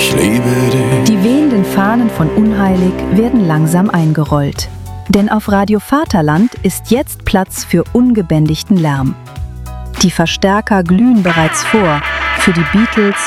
ich liebe dich. Die wehenden Fahnen von Unheilig werden langsam eingerollt. Denn auf Radio Vaterland ist jetzt Platz für ungebändigten Lärm. Die Verstärker glühen bereits vor für die Beatles